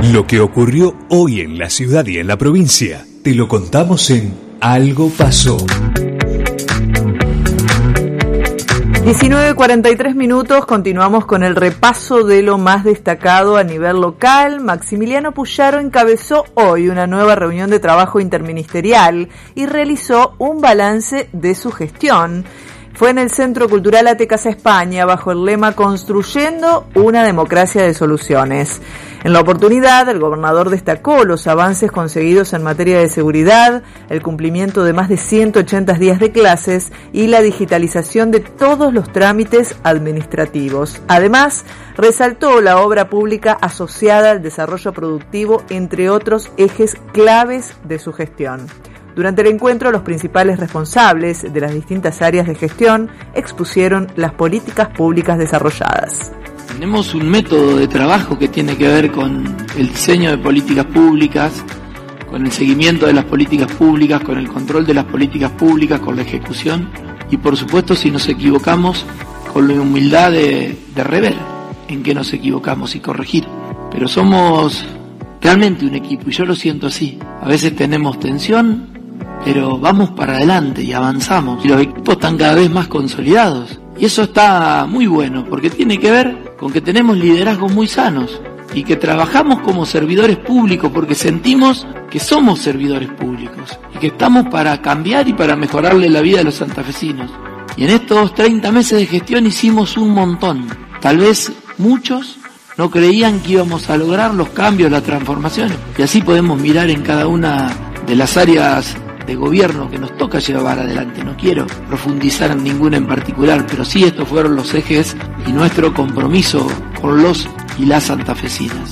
Lo que ocurrió hoy en la ciudad y en la provincia, te lo contamos en Algo Pasó. 19:43, continuamos con el repaso de lo más destacado a nivel local. Maximiliano Puyaro encabezó hoy una nueva reunión de trabajo interministerial y realizó un balance de su gestión. Fue en el Centro Cultural ATE Casa España, bajo el lema Construyendo una democracia de soluciones. En la oportunidad, el gobernador destacó los avances conseguidos en materia de seguridad, el cumplimiento de más de 180 días de clases y la digitalización de todos los trámites administrativos. Además, resaltó la obra pública asociada al desarrollo productivo, entre otros ejes claves de su gestión. Durante el encuentro, los principales responsables de las distintas áreas de gestión expusieron las políticas públicas desarrolladas. Tenemos un método de trabajo que tiene que ver con el diseño de políticas públicas, con el seguimiento de las políticas públicas, con el control de las políticas públicas, con la ejecución y, por supuesto, si nos equivocamos, con la humildad de rever en qué nos equivocamos y corregir. Pero somos realmente un equipo y yo lo siento así. A veces tenemos tensión, pero vamos para adelante y avanzamos. Y los equipos están cada vez más consolidados. Y eso está muy bueno, porque tiene que ver con que tenemos liderazgos muy sanos y que trabajamos como servidores públicos porque sentimos que somos servidores públicos y que estamos para cambiar y para mejorarle la vida a los santafesinos. Y en estos 30 meses de gestión hicimos un montón. Tal vez muchos no creían que íbamos a lograr los cambios, las transformaciones. Y así podemos mirar en cada una de las áreas de gobierno que nos toca llevar adelante. No quiero profundizar en ninguna en particular, pero sí estos fueron los ejes y nuestro compromiso con los y las santafesinas.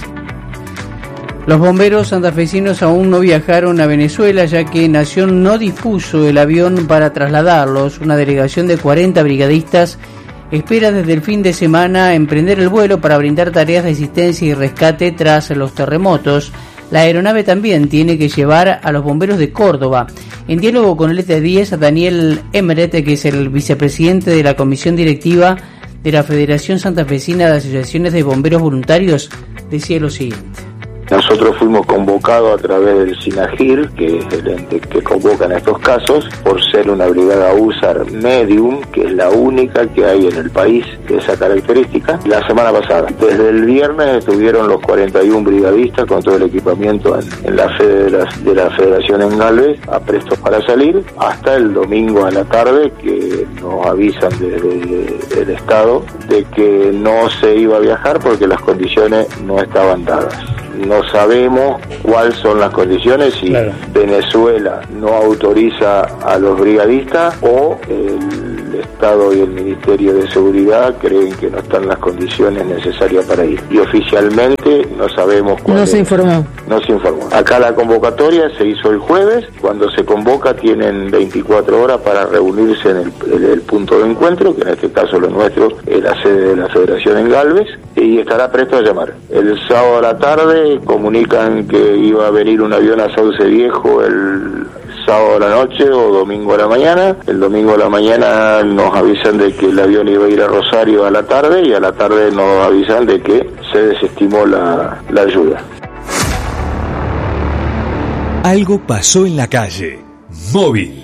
Los bomberos santafesinos aún no viajaron a Venezuela, ya que Nación no dispuso el avión para trasladarlos. Una delegación de 40 brigadistas espera desde el fin de semana emprender el vuelo para brindar tareas de asistencia y rescate tras los terremotos. La aeronave también tiene que llevar a los bomberos de Córdoba. En diálogo con el ET10, Daniel Emeret, que es el vicepresidente de la comisión directiva de la Federación Santafesina de Asociaciones de Bomberos Voluntarios, decía lo siguiente. Nosotros fuimos convocados a través del SINAGIR, que es el ente que convoca en estos casos, por ser una brigada USAR Medium, que es la única que hay en el país de esa característica. La semana pasada, desde el viernes, estuvieron los 41 brigadistas con todo el equipamiento en la sede de la Federación en Galvez, a prestos para salir, hasta el domingo a la tarde, que nos avisan desde el Estado de que no se iba a viajar porque las condiciones no estaban dadas. No sabemos cuáles son las condiciones, si claro, Venezuela no autoriza a los brigadistas o el Estado y el Ministerio de Seguridad creen que no están las condiciones necesarias para ir. Y oficialmente no sabemos cuándo. No se informó. No se informó. Acá la convocatoria se hizo el jueves. Cuando se convoca tienen 24 horas para reunirse en el punto de encuentro, que en este caso lo nuestro es la sede de la Federación en Galvez, y estará presto a llamar. El sábado a la tarde comunican que iba a venir un avión a Sauce Viejo el sábado a la noche o domingo a la mañana. El domingo a la mañana nos avisan de que el avión iba a ir a Rosario a la tarde, y a la tarde nos avisan de que se desestimó la ayuda. Algo pasó en la calle. Móvil.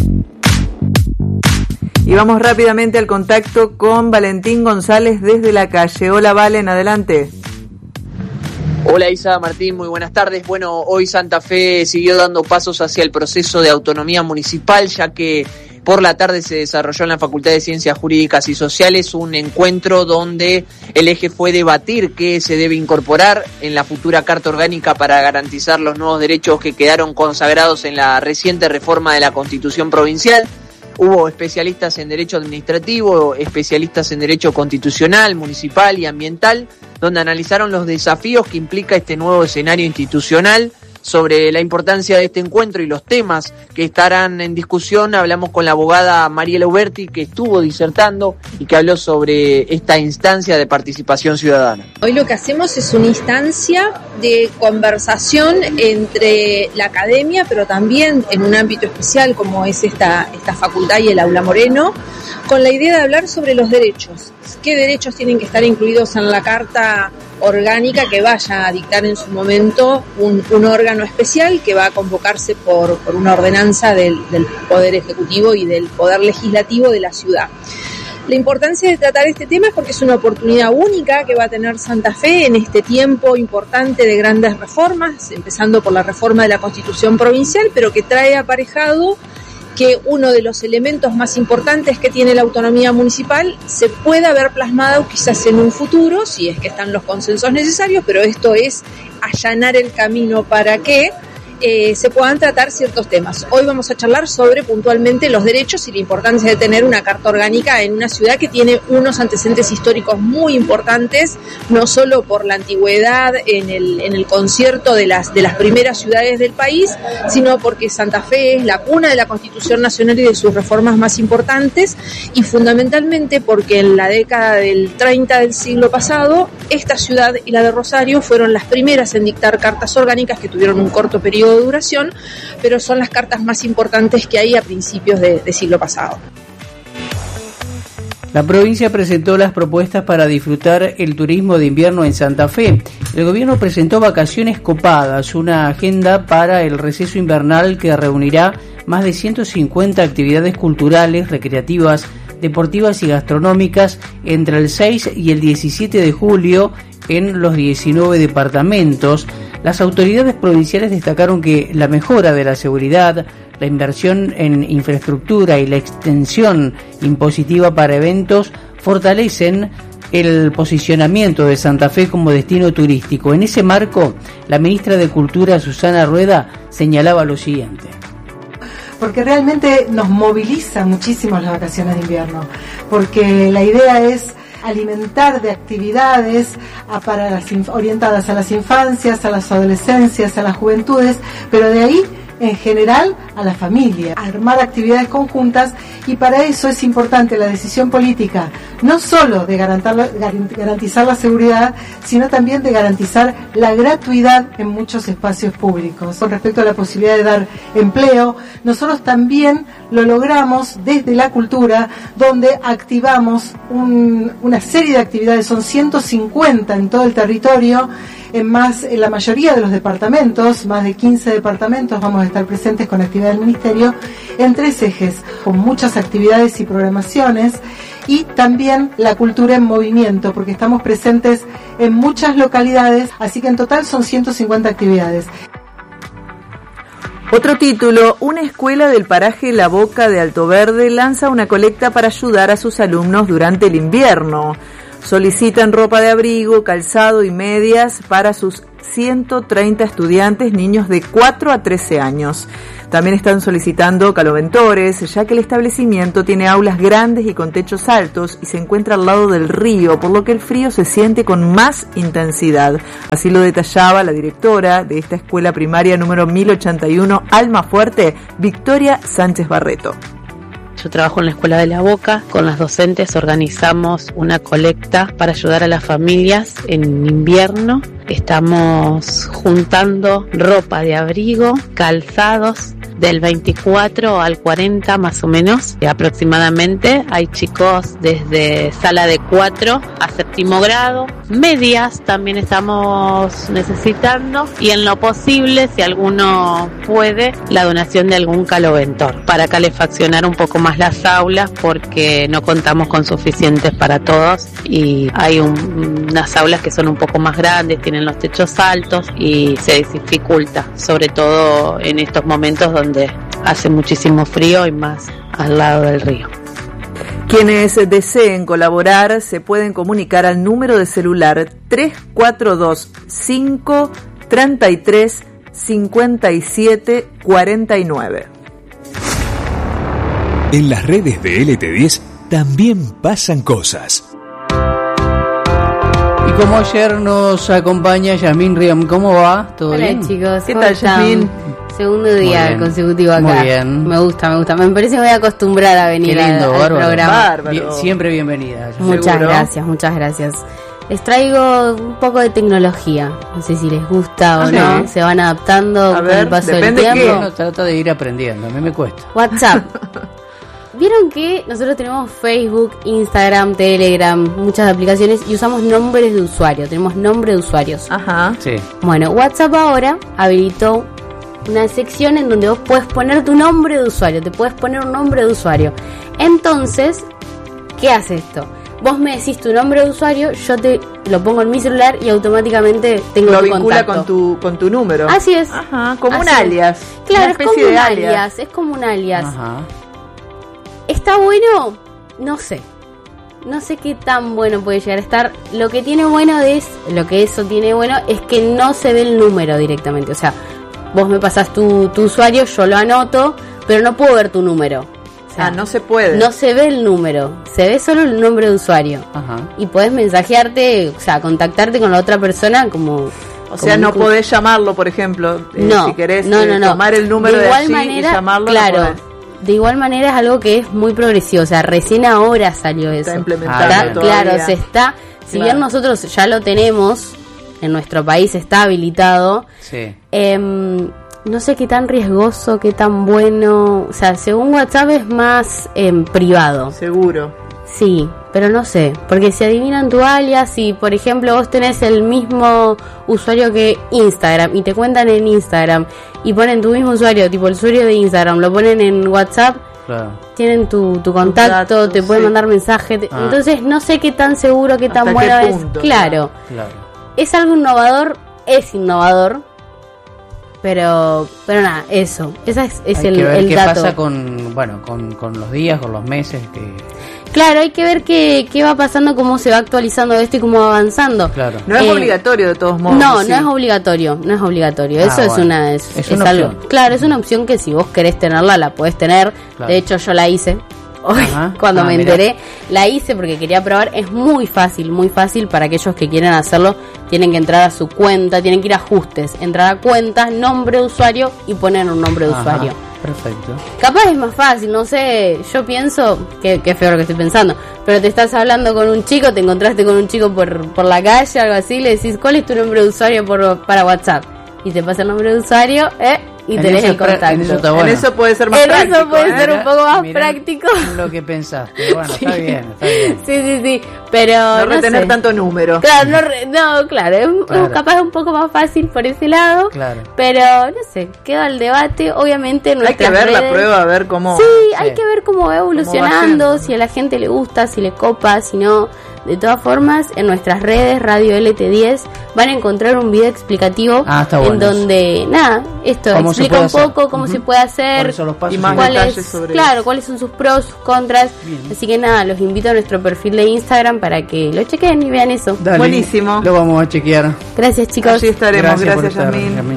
Y vamos rápidamente al contacto con Valentín González desde la calle. Hola, Valen, adelante. Hola Isa, Martín, muy buenas tardes. Bueno, hoy Santa Fe siguió dando pasos hacia el proceso de autonomía municipal, ya que por la tarde se desarrolló en la Facultad de Ciencias Jurídicas y Sociales un encuentro donde el eje fue debatir qué se debe incorporar en la futura Carta Orgánica para garantizar los nuevos derechos que quedaron consagrados en la reciente reforma de la Constitución Provincial. Hubo especialistas en Derecho Administrativo, especialistas en Derecho Constitucional, Municipal y Ambiental, donde analizaron los desafíos que implica este nuevo escenario institucional. Sobre la importancia de este encuentro y los temas que estarán en discusión, hablamos con la abogada Mariela Uberti, que estuvo disertando y que habló sobre esta instancia de participación ciudadana. Hoy lo que hacemos es una instancia de conversación entre la academia, pero también en un ámbito especial como es esta facultad y el Aula Moreno, con la idea de hablar sobre los derechos. ¿Qué derechos tienen que estar incluidos en la Carta orgánica que vaya a dictar en su momento un órgano especial que va a convocarse por una ordenanza del Poder Ejecutivo y del Poder Legislativo de la ciudad. La importancia de tratar este tema es porque es una oportunidad única que va a tener Santa Fe en este tiempo importante de grandes reformas, empezando por la reforma de la Constitución provincial, pero que trae aparejado que uno de los elementos más importantes que tiene la autonomía municipal se pueda ver plasmado quizás en un futuro, si es que están los consensos necesarios, pero esto es allanar el camino para que se puedan tratar ciertos temas. Hoy vamos a charlar sobre puntualmente los derechos y la importancia de tener una carta orgánica en una ciudad que tiene unos antecedentes históricos muy importantes, no solo por la antigüedad en el concierto de las primeras ciudades del país, sino porque Santa Fe es la cuna de la Constitución Nacional y de sus reformas más importantes, y fundamentalmente porque en la década del 30 del siglo pasado, esta ciudad y la de Rosario fueron las primeras en dictar cartas orgánicas que tuvieron un corto periodo de duración, pero son las cartas más importantes que hay a principios de siglo pasado. La provincia presentó las propuestas para disfrutar el turismo de invierno en Santa Fe. El gobierno presentó Vacaciones Copadas, una agenda para el receso invernal que reunirá más de 150 actividades culturales, recreativas, deportivas y gastronómicas entre el 6 y el 17 de julio en los 19 departamentos. Las autoridades provinciales destacaron que la mejora de la seguridad, la inversión en infraestructura y la extensión impositiva para eventos fortalecen el posicionamiento de Santa Fe como destino turístico. En ese marco, la ministra de Cultura, Susana Rueda, señalaba lo siguiente. Porque realmente nos moviliza muchísimo las vacaciones de invierno, porque la idea es alimentar de actividades orientadas a las infancias, a las adolescencias, a las juventudes, pero de ahí en general a la familia, armar actividades conjuntas, y para eso es importante la decisión política, no solo de garantizar la seguridad, sino también de garantizar la gratuidad en muchos espacios públicos. Con respecto a la posibilidad de dar empleo, nosotros también lo logramos desde la cultura, donde activamos una serie de actividades, son 150 en todo el territorio, en la mayoría de los departamentos, más de 15 departamentos, vamos a estar presentes con actividad del Ministerio en 3 ejes, con muchas actividades y programaciones, y también la cultura en movimiento, porque estamos presentes en muchas localidades, así que en total son 150 actividades. Otro título, una escuela del paraje La Boca de Alto Verde lanza una colecta para ayudar a sus alumnos durante el invierno. Solicitan ropa de abrigo, calzado y medias para sus 130 estudiantes, niños de 4 a 13 años. También están solicitando caloventores, ya que el establecimiento tiene aulas grandes y con techos altos y se encuentra al lado del río, por lo que el frío se siente con más intensidad. Así lo detallaba la directora de esta escuela primaria número 1081, Almafuerte, Victoria Sánchez Barreto. Yo trabajo en la Escuela de La Boca. Con las docentes organizamos una colecta para ayudar a las familias en invierno. Estamos juntando ropa de abrigo, calzados del 24 al 40 más o menos aproximadamente. Hay chicos desde sala de 4 a 7º grado. Medias también estamos necesitando, y en lo posible, si alguno puede, la donación de algún caloventor para calefaccionar un poco más las aulas, porque no contamos con suficientes para todos, y hay unas aulas que son un poco más grandes, tienen los techos altos y se dificulta, sobre todo en estos momentos donde hace muchísimo frío y más al lado del río. Quienes deseen colaborar se pueden comunicar al número de celular 3425 33 57 49. En las redes de LT10 también pasan cosas. Y como ayer nos acompaña Yasmín Riam, ¿cómo va? ¿Todo bien? Hola chicos, ¿qué tal, Yasmín? Segundo día consecutivo acá. Muy bien. Me gusta. Me parece que me voy a acostumbrar a venir al programa. Siempre bienvenida. Muchas gracias. Les traigo un poco de tecnología. No sé si les gusta o no. Se van adaptando con el paso del tiempo. Uno trata de ir aprendiendo. A mí me cuesta. WhatsApp. Vieron que nosotros tenemos Facebook, Instagram, Telegram, muchas aplicaciones y usamos nombres de usuario, tenemos nombre de usuarios. Ajá. Sí. Bueno, WhatsApp ahora habilitó una sección en donde vos puedes poner tu nombre de usuario, te puedes poner un nombre de usuario. Entonces, ¿qué hace esto? Vos me decís tu nombre de usuario, yo te lo pongo en mi celular y automáticamente tengo lo tu vincula contacto. con tu número. Así es. Ajá, como un Así es. alias. Claro, una es como especie un de alias, es como un alias. Ajá. ¿Está bueno? No sé. No sé qué tan bueno puede llegar a estar. Lo que tiene bueno es que no se ve el número directamente. O sea, vos me pasás tu usuario, yo lo anoto, pero no puedo ver tu número. O sea, no se puede. No se ve el número, se ve solo el nombre de usuario. Ajá. Y podés mensajearte, o sea, contactarte con la otra persona como... O sea, no podés llamarlo, por ejemplo, no, si querés no. tomar el número de igual allí manera, y llamarlo. claro, no podés. de igual manera es algo que es muy progresivo, o sea, recién ahora salió eso. Está implementado Claro, todavía. se está, si bien nosotros ya lo tenemos, en nuestro país está habilitado, Sí. no sé qué tan riesgoso, qué tan bueno, o sea, según WhatsApp es más privado. Seguro. Sí, pero no sé, porque si adivinan tu alias, si por ejemplo vos tenés el mismo usuario que Instagram y te cuentan en Instagram y ponen tu mismo usuario, tipo el usuario de Instagram, lo ponen en WhatsApp, Claro. tienen tu contacto, datos, te pueden sí. mandar mensajes, entonces no sé qué tan seguro, qué tan ¿Hasta bueno qué es. punto? Claro, Claro. es algo innovador, es innovador, pero nada, eso, ese es Hay el que ver qué dato. pasa con los días, con los meses que... Claro, hay que ver qué va pasando, cómo se va actualizando esto y cómo va avanzando. Claro. No es obligatorio de todos modos. No, sí. no es obligatorio. Eso bueno. es una algo. opción. Claro, es una opción que si vos querés tenerla, la podés tener. Claro. De hecho, yo la hice. Hoy, Ajá. cuando me Mirá. enteré, la hice porque quería probar. Es muy fácil para aquellos que quieren hacerlo. Tienen que entrar a su cuenta, tienen que ir a ajustes, entrar a cuentas, nombre de usuario y poner un nombre de Ajá. usuario. Perfecto. Capaz es más fácil, no sé, yo pienso, que feo lo que estoy pensando, pero te estás hablando con un chico, te encontraste con un chico por la calle, algo así, le decís, ¿cuál es tu nombre de usuario para WhatsApp? Y te pasa el nombre de usuario, y En tenés eso el contacto. en eso está bueno. En eso puede ser más En práctico. eso puede ser ¿eh? un poco más Mirá práctico. lo que pensaste. Bueno, Sí. está bien. Sí, pero No retener sé. tanto número. Claro, claro, Claro. capaz es un poco más fácil por ese lado, Claro. pero no sé, queda el debate, obviamente en Hay que nuestras ver la redes. prueba, a ver cómo. Sí, Sí. hay que ver cómo va evolucionando, yendo. si a la gente le gusta, si le copa, si no. De todas formas, en nuestras redes, Radio LT10, van a encontrar un video explicativo Está bueno en donde, esto ¿Cómo se explica puede un hacer? poco cómo Ujú. se puede hacer, ¿Cuáles son los pasos? Y más detalles sobre cuáles son sus pros, sus contras. Bien. Así que los invito a nuestro perfil de Instagram para que lo chequen y vean eso. Dale, Buenísimo. Lo vamos a chequear. Gracias, chicos. Allí estaremos. por Gracias, estar, Yasmín.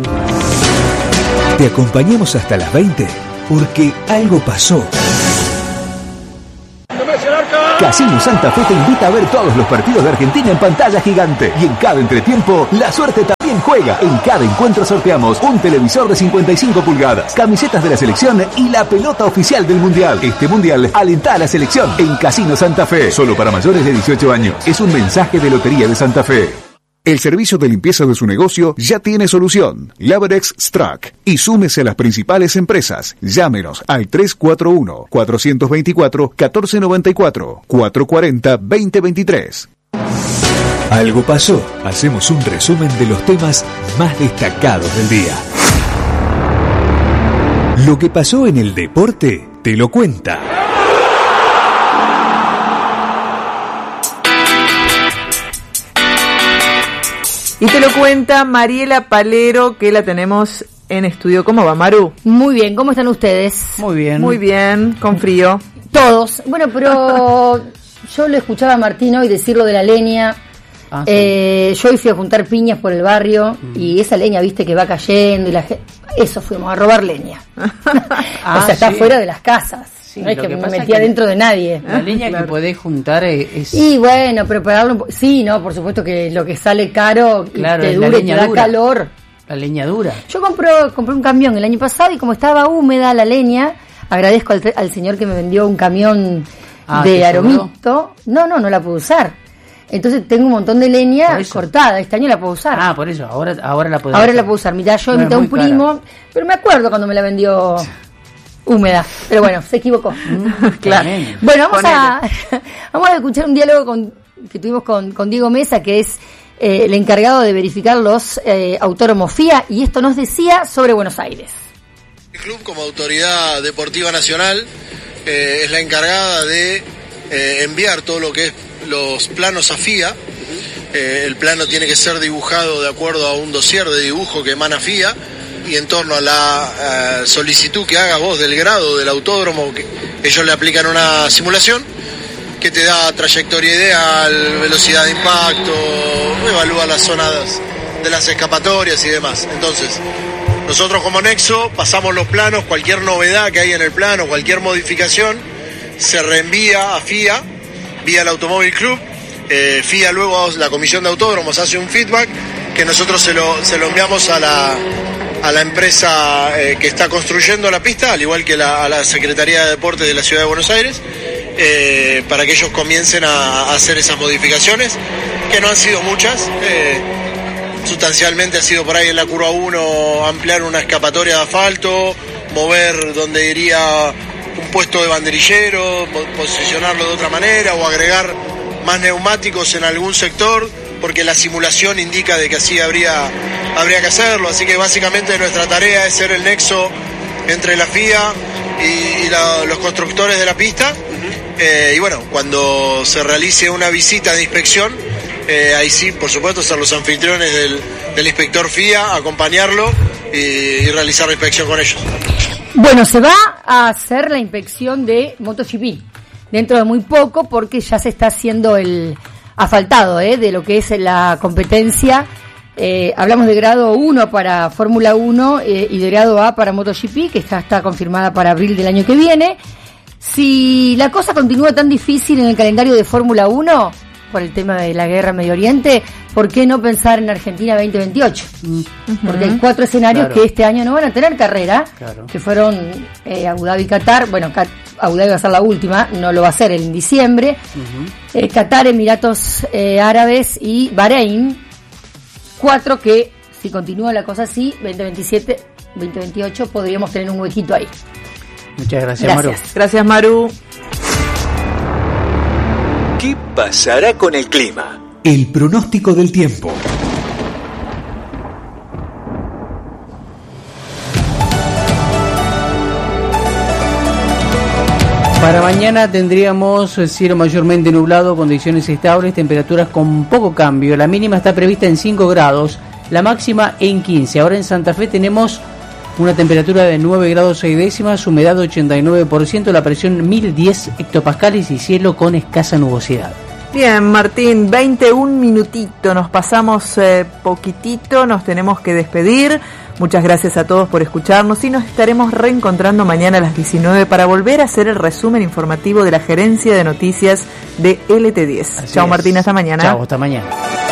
Te acompañamos hasta las 20 porque algo pasó. Casino Santa Fe te invita a ver todos los partidos de Argentina en pantalla gigante. Y en cada entretiempo, la suerte también juega. En cada encuentro sorteamos un televisor de 55 pulgadas, camisetas de la selección y la pelota oficial del Mundial. Este Mundial alenta a la selección en Casino Santa Fe. Solo para mayores de 18 años. Es un mensaje de Lotería de Santa Fe. El servicio de limpieza de su negocio ya tiene solución. Laberex Strack. Y súmese a las principales empresas. Llámenos al 341-424-1494, 440-2023. Algo pasó. Hacemos un resumen de los temas más destacados del día. Lo que pasó en el deporte te lo cuenta. Y te lo cuenta Mariela Palero, que la tenemos en estudio. ¿Cómo va, Maru? Muy bien, ¿cómo están ustedes? Muy bien. Muy bien, con frío. Todos. Bueno, pero yo lo escuchaba a Martín hoy decir lo de la leña. Yo hoy fui a juntar piñas por el barrio y esa leña, viste, que va cayendo y eso fuimos a robar leña. O sea, está fuera de las casas. Sí, no es lo que que me pasa metía es que dentro de nadie. La leña que podés juntar es... Y bueno, prepararlo. Sí, no, por supuesto que lo que sale caro y Claro, te es la dure, te leña da dura. calor. La leña dura. Yo compré un camión el año pasado y como estaba húmeda la leña, agradezco al señor que me vendió un camión ¿te de sobró? aromito. No la puedo usar. Entonces tengo un montón de leña cortada. Este año la puedo usar. Por eso, ahora la podés Ahora usar. la puedo usar. Mitad yo y No, es mitad un muy cara. primo. Pero me acuerdo cuando me la vendió húmeda. Pero bueno, se equivocó. Claro. Bueno, vamos a escuchar un diálogo que tuvimos con Diego Mesa, que es el encargado de verificar los autódromos FIA, y esto nos decía sobre Buenos Aires. El club, como autoridad deportiva nacional, es la encargada de enviar todo lo que es los planos a FIA. El plano tiene que ser dibujado de acuerdo a un dossier de dibujo que emana FIA, y en torno a la solicitud que hagas vos del grado del autódromo, ellos le aplican una simulación que te da trayectoria ideal, velocidad de impacto, evalúa las zonas de las escapatorias y demás. Entonces, nosotros como Nexo pasamos los planos, cualquier novedad que hay en el plano, cualquier modificación, se reenvía a FIA, vía el Automóvil Club. FIA luego, la comisión de autódromos, hace un feedback que nosotros se lo enviamos a la empresa que está construyendo la pista, al igual que a la Secretaría de Deportes de la Ciudad de Buenos Aires, para que ellos comiencen a hacer esas modificaciones, que no han sido muchas. Sustancialmente ha sido por ahí en la curva 1 ampliar una escapatoria de asfalto, mover donde iría un puesto de banderillero, posicionarlo de otra manera, o agregar más neumáticos en algún sector, porque la simulación indica de que así habría que hacerlo. Así que básicamente nuestra tarea es ser el nexo entre la FIA y los constructores de la pista. Y bueno, cuando se realice una visita de inspección, ahí sí, por supuesto, ser los anfitriones del inspector FIA, acompañarlo y realizar la inspección con ellos. Bueno, se va a hacer la inspección de MotoGP dentro de muy poco, porque ya se está haciendo el asfaltado de lo que es la competencia. Hablamos de grado 1 para Fórmula 1 y de grado A para MotoGP, que está confirmada para abril del año que viene. Si la cosa continúa tan difícil en el calendario de Fórmula 1 por el tema de la guerra en Medio Oriente, ¿por qué no pensar en Argentina 2028? Porque hay 4 escenarios que este año no van a tener carrera, que fueron Abu Dhabi, Qatar. Bueno, Abu Dhabi va a ser la última, no lo va a ser en diciembre. Qatar, Emiratos Árabes y Bahrein. 4 que, si continúa la cosa así, 2027, 2028 podríamos tener un huequito ahí. Muchas gracias, Maru. Gracias, Maru. ¿Qué pasará con el clima? El pronóstico del tiempo. Para mañana tendríamos cielo mayormente nublado, condiciones estables, temperaturas con poco cambio. La mínima está prevista en 5 grados, la máxima en 15. Ahora en Santa Fe tenemos una temperatura de 9 grados 6 décimas, humedad 89%, la presión 1010 hectopascales y cielo con escasa nubosidad. Bien, Martín, 21 minutitos, nos pasamos poquitito, nos tenemos que despedir. Muchas gracias a todos por escucharnos y nos estaremos reencontrando mañana a las 19 para volver a hacer el resumen informativo de la Gerencia de Noticias de LT10. Chao, Martín, hasta mañana. Chao, hasta mañana.